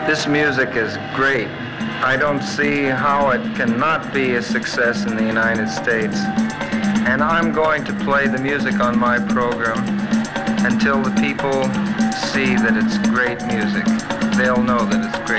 This music is great. I don't see how it cannot be a success in the United States. And I'm going to play the music on my program until the people see that it's great music. They'll know that it's great.